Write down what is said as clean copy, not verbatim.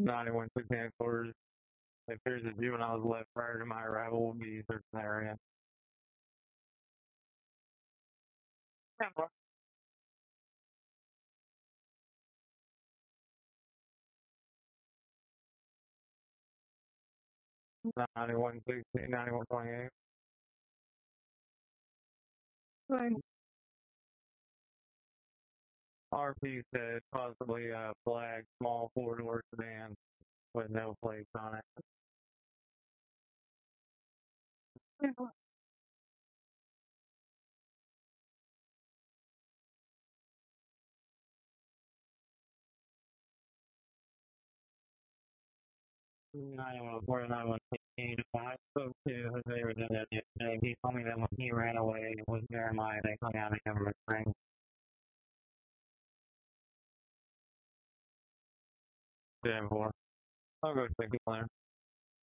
9116 quarters. It appears a juvenile was left prior to my arrival. Will be searching the area. 9116, 9128. RP said possibly a flag, small four-door sedan with no plates on it. Mhm. 9149, I spoke to Jose Rodriguez yesterday. He told me that when he ran away with Jeremiah, they hung out in Government Springs. Yeah, 4. I'll go check it later.